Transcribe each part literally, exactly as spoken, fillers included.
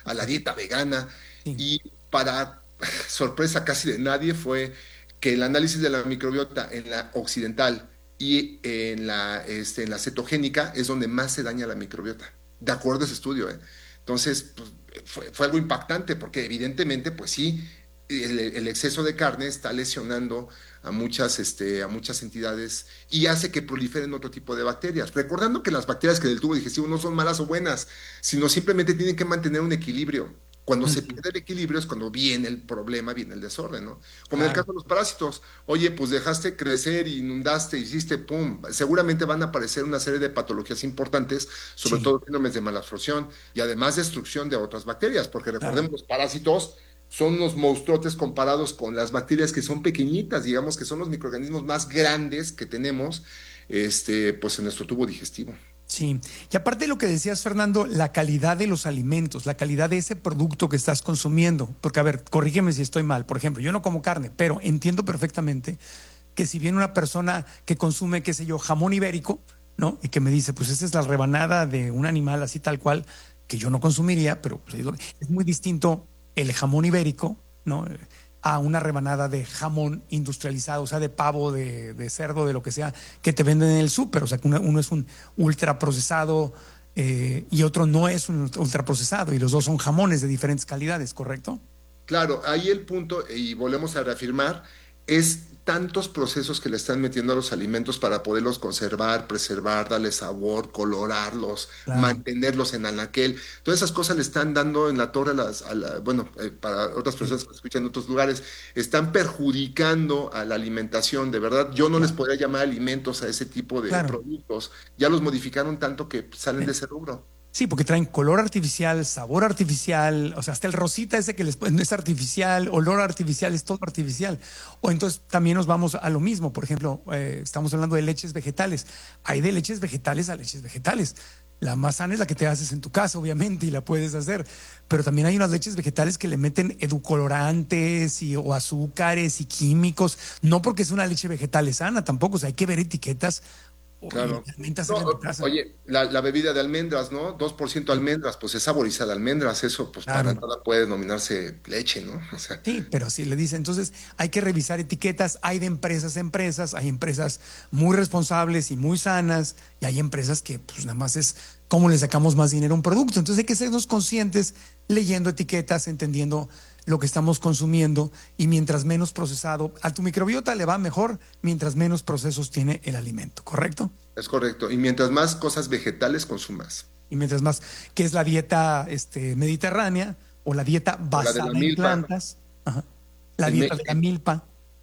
a la dieta vegana. Sí. Y para sorpresa casi de nadie fue que el análisis de la microbiota en la occidental y en la, este, en la cetogénica es donde más se daña la microbiota, de acuerdo a ese estudio, ¿eh? Entonces, pues, fue, fue algo impactante porque evidentemente, pues sí, el, el exceso de carne está lesionando a muchas, este, a muchas entidades y hace que proliferen otro tipo de bacterias. Recordando que las bacterias que del tubo digestivo no son malas o buenas, sino simplemente tienen que mantener un equilibrio. Cuando se Ujú. pierde el equilibrio es cuando viene el problema, viene el desorden, ¿no? Como en el Claro, caso de los parásitos. Oye, pues dejaste crecer, inundaste, hiciste, pum. Seguramente van a aparecer una serie de patologías importantes, sobre sí, todo síndromes de malabsorción y además destrucción de otras bacterias, porque claro. recordemos, los parásitos son unos monstruotes comparados con las bacterias que son pequeñitas, digamos que son los microorganismos más grandes que tenemos, este, pues en nuestro tubo digestivo. Sí, y aparte de lo que decías, Fernando, la calidad de los alimentos, la calidad de ese producto que estás consumiendo. Porque, a ver, corrígeme si estoy mal. Por ejemplo, yo no como carne, pero entiendo perfectamente que si viene una persona que consume, qué sé yo, jamón ibérico, ¿no? Y que me dice, pues esta es la rebanada de un animal así tal cual, que yo no consumiría, pero pues, es muy distinto el jamón ibérico, ¿no? A una rebanada de jamón industrializado, o sea, de pavo, de, de cerdo, de lo que sea, que te venden en el súper. O sea, que uno, uno es un ultraprocesado eh, y otro no es un ultraprocesado, y los dos son jamones de diferentes calidades, ¿correcto? Claro, ahí el punto, y volvemos a reafirmar, es tantos procesos que le están metiendo a los alimentos para poderlos conservar, preservar, darle sabor, colorarlos, Claro. mantenerlos en anaquel. Todas esas cosas le están dando en la torre a las, a la- bueno, eh, para otras Sí, personas que escuchan en otros lugares, están perjudicando a la alimentación. De verdad, yo no les claro. podría llamar alimentos a ese tipo de Claro. productos. Ya los modificaron tanto que salen de Eh, ese rubro. Sí, porque traen color artificial, sabor artificial, o sea, hasta el rosita ese que les ponen es artificial, olor artificial, es todo artificial. O entonces también nos vamos a lo mismo, por ejemplo, eh, estamos hablando de leches vegetales. Hay de leches vegetales a leches vegetales. La más sana es la que te haces en tu casa, obviamente, y la puedes hacer. Pero también hay unas leches vegetales que le meten edulcorantes y, o azúcares y químicos. No porque es una leche vegetal es sana tampoco, o sea, hay que ver etiquetas o- y Claro. realmente No, hacerla en tu o- casa. oye, la, la bebida de almendras, ¿no? Dos por ciento Sí, almendras, pues es saborizada almendras, eso pues para claro. nada puede denominarse leche, ¿no? O sea, Sí, pero sí le dice, entonces hay que revisar etiquetas, hay de empresas a empresas, hay empresas muy responsables y muy sanas, y hay empresas que pues nada más es cómo le sacamos más dinero a un producto. Entonces hay que sernos conscientes leyendo etiquetas, entendiendo lo que estamos consumiendo, y mientras menos procesado, a tu microbiota le va mejor mientras menos procesos tiene el alimento, ¿correcto? es correcto. Y mientras más cosas vegetales consumas, Y mientras más, que es la dieta este, mediterránea o la dieta o la de la basada en milpa, plantas, ajá, la en dieta de la México, milpa.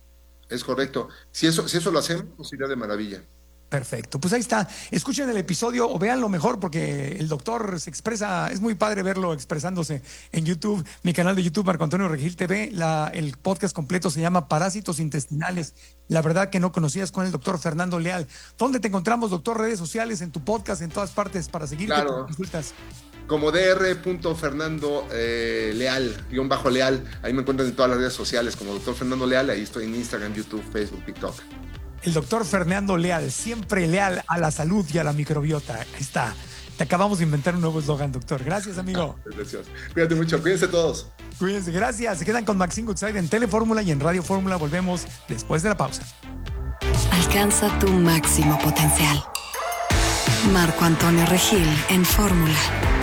es correcto. Si eso, si eso lo hacemos, pues iría de maravilla. Perfecto, pues ahí está. Escuchen el episodio o véanlo mejor porque el doctor se expresa, es muy padre verlo expresándose en YouTube, mi canal de YouTube, Marco Antonio Regil T V. La, el podcast completo se llama Parásitos Intestinales. La verdad que no conocías, con el doctor Fernando Leal. ¿Dónde te encontramos, doctor? Redes sociales, en tu podcast, en todas partes, para seguirte, para Claro, consultas. como Dr. Fernando eh, Leal, guión bajo Leal, ahí me encuentran en todas las redes sociales como doctor Fernando Leal, ahí estoy en Instagram, YouTube, Facebook, TikTok. El doctor Fernando Leal, siempre leal a la salud y a la microbiota. Ahí está. Te acabamos de inventar un nuevo eslogan, doctor. Gracias, amigo. Gracias. Cuídate mucho, cuídense todos. Cuídense, gracias. Se quedan con Maxine Goodside en Telefórmula y en Radio Fórmula. Volvemos después de la pausa. Alcanza tu máximo potencial. Marco Antonio Regil en Fórmula.